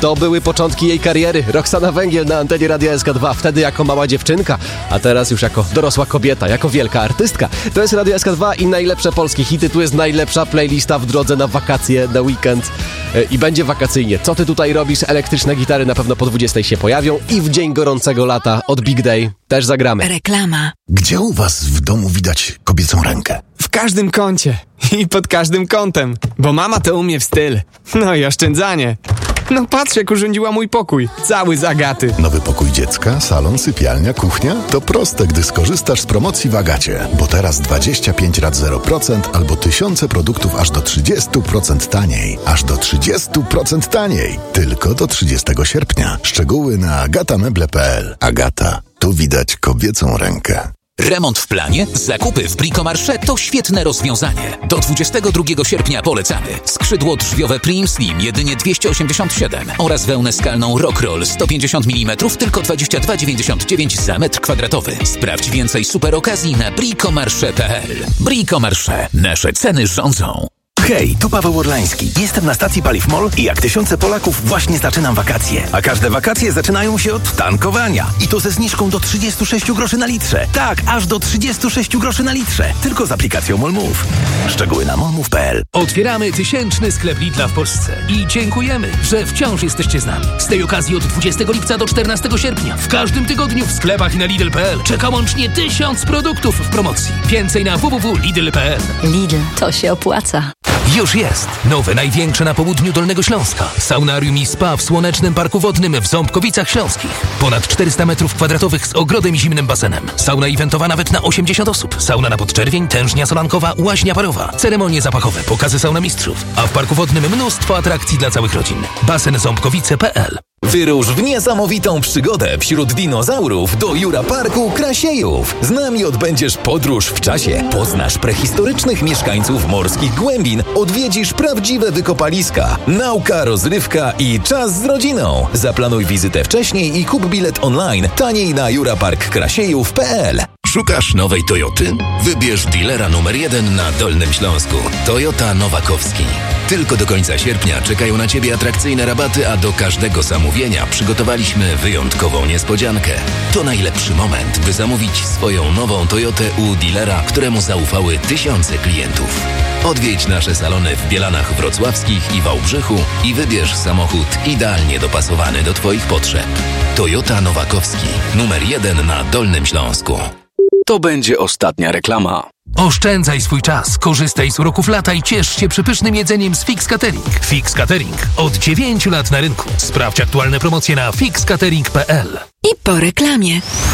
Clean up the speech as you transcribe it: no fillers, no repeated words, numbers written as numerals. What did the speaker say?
To były początki jej kariery. Roxana Węgiel na antenie Radia SK2. Wtedy jako mała dziewczynka, a teraz już jako dorosła kobieta, jako wielka artystka. To jest Radio SK2 i najlepsze polskie hity. Tu jest najlepsza playlista w drodze na wakacje, na weekend. I będzie wakacyjnie. Co ty tutaj robisz? Elektryczne gitary na pewno po 20 się pojawią. I w dzień gorącego lata od Big Day też zagramy. Reklama. Gdzie u was w domu widać kobiecą rękę? W każdym kącie i pod każdym kątem, bo mama to umie w styl. No i oszczędzanie. No patrz, jak urządziła mój pokój. Cały z Agaty. Nowy pokój dziecka, salon, sypialnia, kuchnia? To proste, gdy skorzystasz z promocji w Agacie. Bo teraz 25 rat 0% albo tysiące produktów aż do 30% taniej. Aż do 30% taniej. Tylko do 30 sierpnia. Szczegóły na agatameble.pl. Agata. Tu widać kobiecą rękę. Remont w planie? Zakupy w Bricomarché to świetne rozwiązanie. Do 22 sierpnia polecamy. Skrzydło drzwiowe Prim Slim jedynie 287 oraz wełnę skalną Rockroll 150 mm tylko 22,99 za metr kwadratowy. Sprawdź więcej super okazji na bricomarché.pl. Bricomarché. Nasze ceny rządzą. Hej, tu Paweł Orlański. Jestem na stacji Paliw MOL i jak tysiące Polaków właśnie zaczynam wakacje. A każde wakacje zaczynają się od tankowania. I to ze zniżką do 36 groszy na litrze. Tak, aż do 36 groszy na litrze. Tylko z aplikacją MOLMOVE. Szczegóły na molmove.pl. Otwieramy 1000 sklep Lidla w Polsce. I dziękujemy, że wciąż jesteście z nami. Z tej okazji od 20 lipca do 14 sierpnia. W każdym tygodniu w sklepach i na Lidl.pl czeka łącznie 1000 produktów w promocji. Więcej na www.lidl.pl. Lidl, to się opłaca. Już jest! Nowe, największe na południu Dolnego Śląska. Saunarium i spa w Słonecznym Parku Wodnym w Ząbkowicach Śląskich. Ponad 400 m2 z ogrodem i zimnym basenem. Sauna eventowa nawet na 80 osób. Sauna na podczerwień, tężnia solankowa, łaźnia parowa. Ceremonie zapachowe, pokazy sauna mistrzów. A w Parku Wodnym mnóstwo atrakcji dla całych rodzin. Basen ząbkowice.pl. Wyrusz w niesamowitą przygodę wśród dinozaurów do Jura Parku Krasiejów. Z nami odbędziesz podróż w czasie. Poznasz prehistorycznych mieszkańców morskich głębin. Odwiedzisz prawdziwe wykopaliska. Nauka, rozrywka i czas z rodziną. Zaplanuj wizytę wcześniej i kup bilet online taniej na juraparkkrasiejów.pl. Szukasz nowej Toyoty? Wybierz dealera numer 1 na Dolnym Śląsku. Toyota Nowakowski. Tylko do końca sierpnia czekają na Ciebie atrakcyjne rabaty, a do każdego zamówienia przygotowaliśmy wyjątkową niespodziankę. To najlepszy moment, by zamówić swoją nową Toyotę u dealera, któremu zaufały tysiące klientów. Odwiedź nasze salony w Bielanach Wrocławskich i Wałbrzychu i wybierz samochód idealnie dopasowany do Twoich potrzeb. Toyota Nowakowski, numer 1 na Dolnym Śląsku. To będzie ostatnia reklama. Oszczędzaj swój czas, korzystaj z uroków lata i ciesz się przepysznym jedzeniem z Fix Catering. Fix Catering. Od 9 lat na rynku. Sprawdź aktualne promocje na fixcatering.pl. I po reklamie.